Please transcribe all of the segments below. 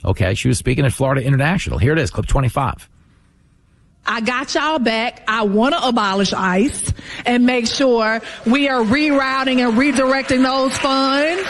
Okay, she was speaking at Florida International. Here it is, clip 25. I got y'all back. I want to abolish ICE and make sure we are rerouting and redirecting those funds.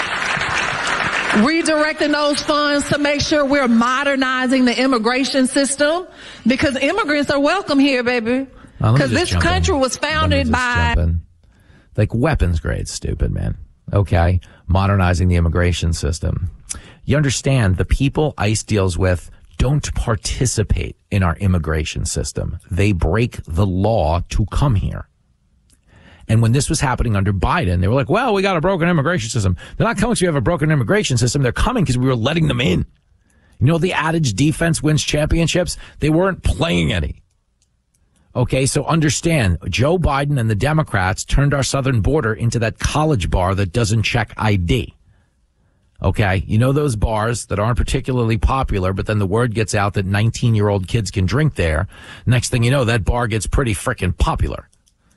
Redirecting those funds to make sure we're modernizing the immigration system, because immigrants are welcome here, baby. Because this country was founded by... Like weapons grade stupid, man. Okay? Modernizing the immigration system. You understand, the people ICE deals with don't participate in our immigration system. They break the law to come here. And when this was happening under Biden, they were like, well, we got a broken immigration system. They're not coming because we have a broken immigration system. They're coming because we were letting them in. You know the adage, defense wins championships? They weren't playing any. Okay, so understand, Joe Biden and the Democrats turned our southern border into that college bar that doesn't check ID. Okay, you know those bars that aren't particularly popular, but then the word gets out that 19-year-old kids can drink there. Next thing you know, that bar gets pretty frickin' popular.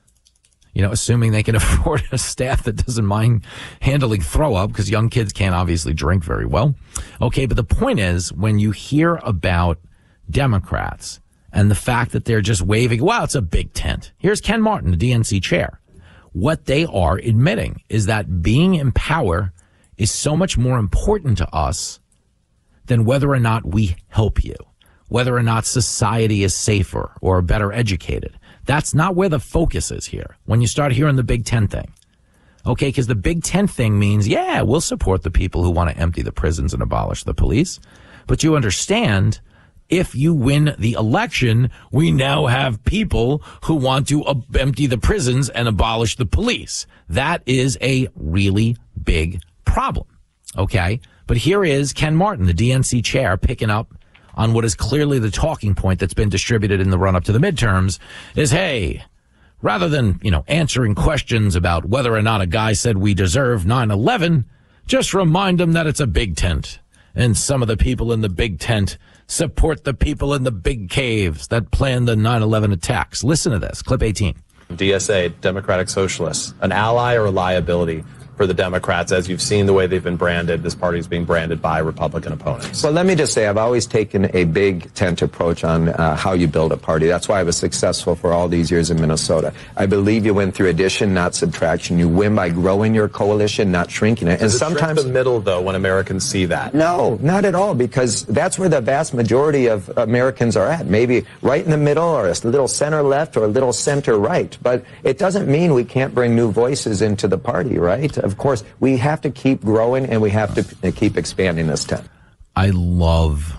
You know, assuming they can afford a staff that doesn't mind handling throw up, because young kids can't obviously drink very well. Okay, but the point is, when you hear about Democrats and the fact that they're just waving, wow, it's a big tent. Here's Ken Martin, the DNC chair. What they are admitting is that being in power is so much more important to us than whether or not we help you, whether or not society is safer or better educated. That's not where the focus is here when you start hearing the Big Tent thing. Okay, because the Big Tent thing means, yeah, we'll support the people who want to empty the prisons and abolish the police. But you understand, if you win the election, we now have people who want to empty the prisons and abolish the police. That is a really big problem. Okay, but here is Ken Martin, the DNC chair, picking up on what is clearly the talking point that's been distributed in the run-up to the midterms is, hey, rather than, answering questions about whether or not a guy said we deserve 9/11, just remind them that it's a big tent. And some of the people in the big tent support the people in the big caves that planned the 9/11 attacks. Listen to this, clip 18. DSA, Democratic Socialists, an ally or a liability for the Democrats, as you've seen the way they've been branded? This party is being branded by Republican opponents. Well, let me just say, I've always taken a big tent approach on how you build a party. That's why I was successful for all these years in Minnesota. I believe you win through addition, not subtraction. You win by growing your coalition, not shrinking it. And sometimes the middle, though, when Americans see that. No, not at all, because that's where the vast majority of Americans are at. Maybe right in the middle, or a little center left, or a little center right. But it doesn't mean we can't bring new voices into the party, right? Of course, we have to keep growing, and we have to keep expanding this tent. I love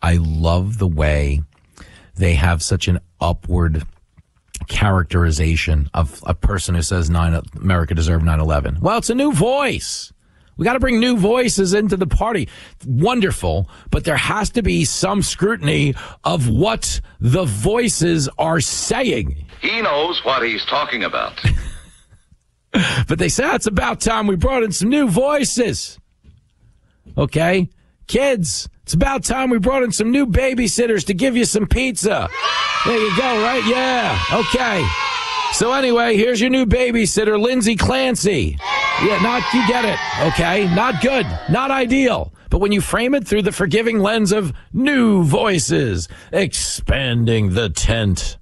the way they have such an upward characterization of a person who says America deserved 9/11. Well, it's a new voice. We got to bring new voices into the party. Wonderful, but there has to be some scrutiny of what the voices are saying. He knows what he's talking about. But they say it's about time we brought in some new voices. Okay? Kids, it's about time we brought in some new babysitters to give you some pizza. There you go, right? Yeah. Okay. So anyway, here's your new babysitter, Lindsay Clancy. Yeah, you get it. Okay? Not good. Not ideal. But when you frame it through the forgiving lens of new voices, expanding the tent,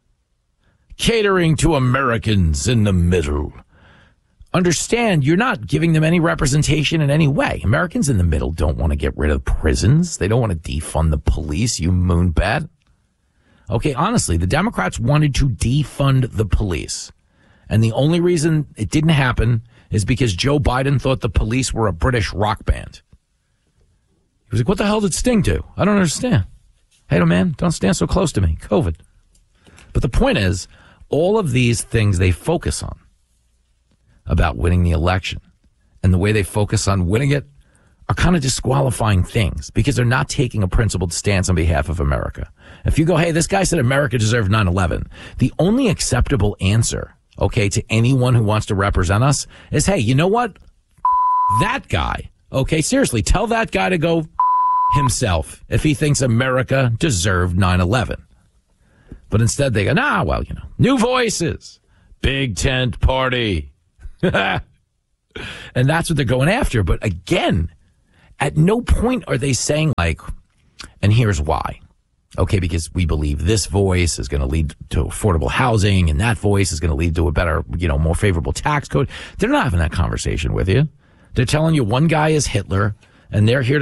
catering to Americans in the middle, understand, you're not giving them any representation in any way. Americans in the middle don't want to get rid of prisons. They don't want to defund the police, you moonbat. Okay, honestly, the Democrats wanted to defund the police. And the only reason it didn't happen is because Joe Biden thought the police were a British rock band. He was like, what the hell did Sting do? I don't understand. Hey, man, don't stand so close to me. COVID. But the point is, all of these things they focus on about winning the election and the way they focus on winning it are kind of disqualifying things because they're not taking a principled stance on behalf of America. If you go, hey, this guy said America deserved 9/11, the only acceptable answer, okay, to anyone who wants to represent us is, hey, you know what? That guy, okay, seriously, tell that guy to go himself if he thinks America deserved 9/11. But instead they go, new voices, big tent party. And that's what they're going after. But again, At no point are they saying like, and here's why. Okay, because we believe this voice is going to lead to affordable housing and that voice is going to lead to a better, more favorable tax code. They're not having that conversation with you. They're telling you one guy is Hitler and they're here to